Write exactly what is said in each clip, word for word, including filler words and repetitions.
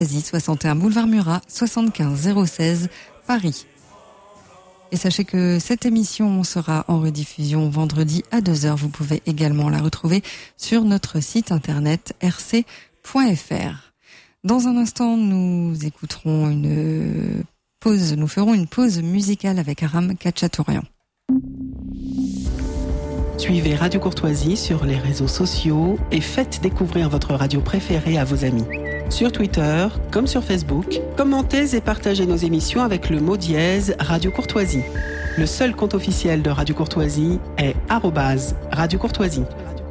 soixante et un boulevard Murat, soixante-quinze zéro seize, Paris. Et sachez que cette émission sera en rediffusion vendredi à deux heures. Vous pouvez également la retrouver sur notre site internet r c point f r. Dans un instant, nous écouterons une pause, nous ferons une pause musicale avec Aram Khachaturian. Suivez Radio Courtoisie sur les réseaux sociaux et faites découvrir votre radio préférée à vos amis. Sur Twitter, comme sur Facebook, commentez et partagez nos émissions avec le mot dièse Radio Courtoisie. Le seul compte officiel de Radio Courtoisie est arobase Radio Courtoisie.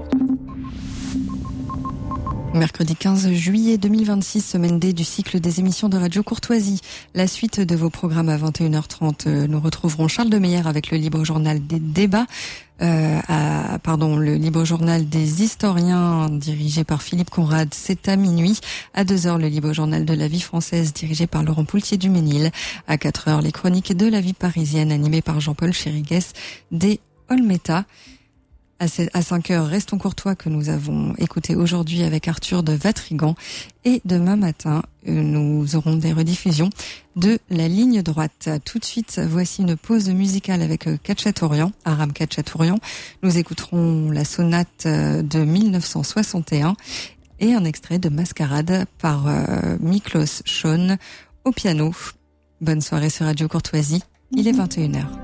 Mercredi quinze juillet deux mille vingt-six, semaine D du cycle des émissions de Radio Courtoisie. La suite de vos programmes à vingt et une heures trente. Nous retrouverons Charles Demeyer avec le Libre Journal des débats, euh, à, pardon, le Libre Journal des historiens dirigé par Philippe Conrad. C'est à minuit. À deux heures, le Libre Journal de la vie française dirigé par Laurent Poultier-Duménil. À quatre heures, les chroniques de la vie parisienne animées par Jean-Paul Chérigues des Olmeta. À cinq heures, Restons courtois que nous avons écouté aujourd'hui avec Arthur de Vatrigan. Et demain matin, nous aurons des rediffusions de La Ligne Droite. Tout de suite, voici une pause musicale avec Khachaturian, Aram Khachaturian. Nous écouterons la sonate de mille neuf cent soixante et un et un extrait de Mascarade par euh, Miklos Schon au piano. Bonne soirée sur Radio Courtoisie. Il est vingt et une heures.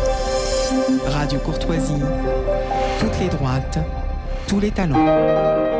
Radio Courtoisie, toutes les droites, tous les talents.